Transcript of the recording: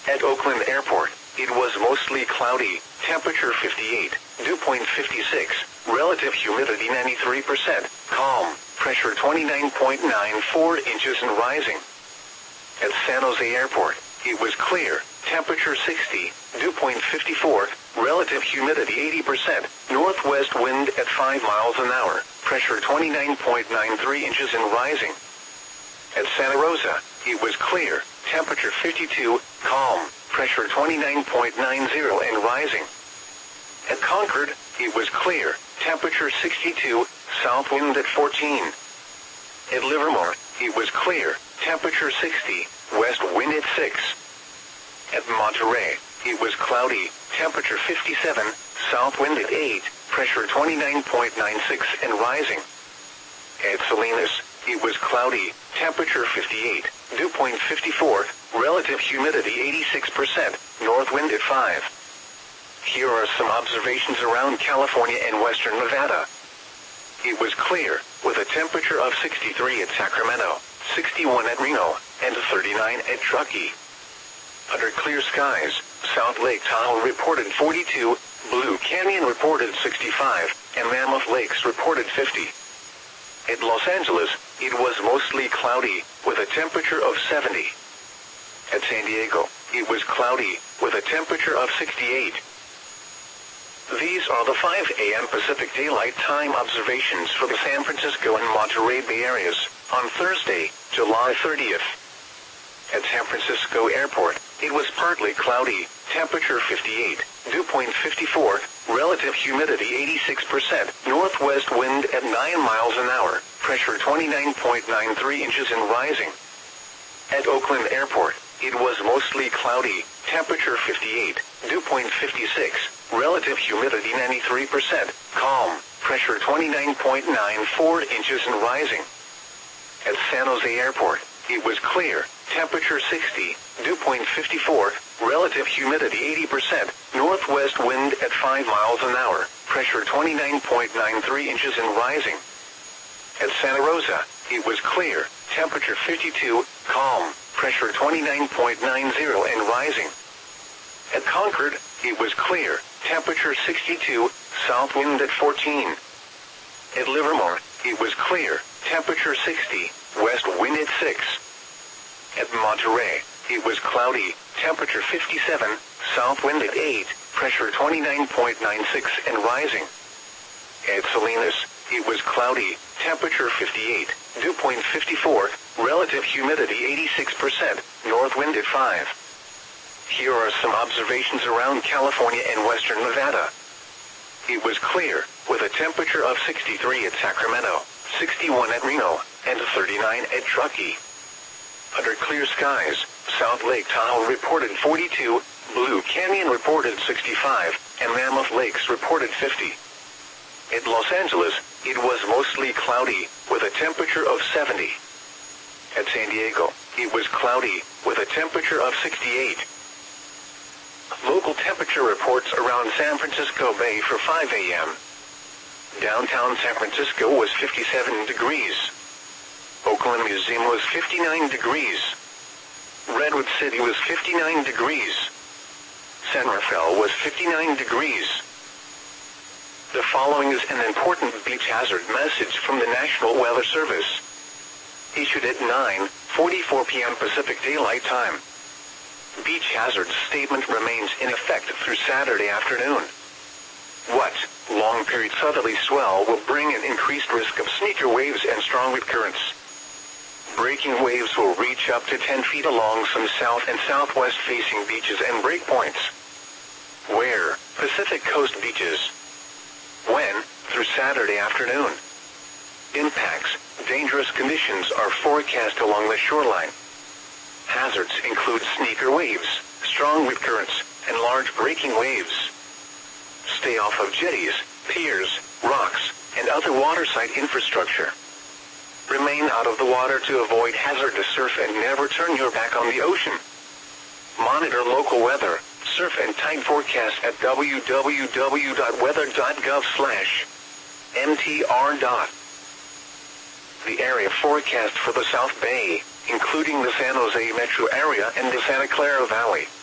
At Oakland Airport, it was mostly cloudy, temperature 58, dew point 56, relative humidity 93%, calm, pressure 29.94 inches and rising. At San Jose Airport, it was clear, temperature 60, dew point 54, relative humidity 80%, northwest wind at 5 miles an hour, pressure 29.93 inches and rising. At Santa Rosa, it was clear, temperature 52, calm, pressure 29.90 and rising. At Concord, it was clear, temperature 62, south wind at 14. At Livermore, it was clear, temperature 60, west wind at 6. At Monterey, it was cloudy, temperature 57, south wind at 8, pressure 29.96 and rising. At Salinas, it was cloudy, temperature 58, dew point 54, relative humidity 86%, north wind at 5. Here are some observations around California and western Nevada. It was clear, with a temperature of 63 at Sacramento, 61 at Reno, and 39 at Truckee. Under clear skies, South Lake Tahoe reported 42, Blue Canyon reported 65, and Mammoth Lakes reported 50. At Los Angeles, it was mostly cloudy, with a temperature of 70. At San Diego, it was cloudy, with a temperature of 68. These are the 5 a.m. Pacific Daylight Time observations for the San Francisco and Monterey Bay areas on Thursday, July 30th. At San Francisco Airport, it was partly cloudy, temperature 58, dew point 54, relative humidity 86%, northwest wind at 9 miles an hour, pressure 29.93 inches and rising. At Oakland Airport, it was mostly cloudy, temperature 58, dew point 56, relative humidity 93%, calm, pressure 29.94 inches and rising. At San Jose Airport, it was clear, temperature 60, dew point 54, relative humidity 80%, northwest wind at 5 miles an hour, pressure 29.93 inches and rising. At Santa Rosa, it was clear, temperature 52, calm, pressure 29.90 and rising. At Concord, it was clear, temperature 62, south wind at 14. At Livermore, it was clear, temperature 60, west wind at 6. At Monterey, it was cloudy, temperature 57, south wind at 8, pressure 29.96 and rising. At Salinas, it was cloudy, temperature 58, dew point 54, relative humidity 86%, north wind at 5. Here are some observations around California and western Nevada. It was clear, with a temperature of 63 at Sacramento, 61 at Reno, and 39 at Truckee. Under clear skies, South Lake Tahoe reported 42, Blue Canyon reported 65, and Mammoth Lakes reported 50. At Los Angeles, it was mostly cloudy, with a temperature of 70. At San Diego, it was cloudy, with a temperature of 68. Local temperature reports around San Francisco Bay for 5 a.m. Downtown San Francisco was 57 degrees. Oakland Museum was 59 degrees. Redwood City was 59 degrees. San Rafael was 59 degrees. The following is an important beach hazard message from the National Weather Service. Issued at 9:44 p.m. Pacific Daylight Time. Beach hazard statement remains in effect through Saturday afternoon. What? Long-period southerly swell will bring an increased risk of sneaker waves and strong wind currents. Breaking waves will reach up to 10 feet along some south and southwest facing beaches and breakpoints. Where? Pacific Coast beaches. When? Through Saturday afternoon. Impacts. Dangerous conditions are forecast along the shoreline. Hazards include sneaker waves, strong wind currents, and large breaking waves. Stay off of jetties, piers, rocks, and other waterside infrastructure. Remain out of the water to avoid hazardous surf and never turn your back on the ocean. Monitor local weather, surf and tide forecast at www.weather.gov/mtr. The area forecast for the South Bay, including the San Jose metro area and the Santa Clara Valley.